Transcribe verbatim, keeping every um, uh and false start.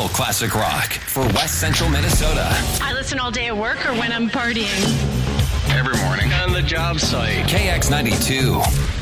Real classic rock for West Central Minnesota. I listen all day at work or when I'm partying. Every morning on the job site. K X ninety-two.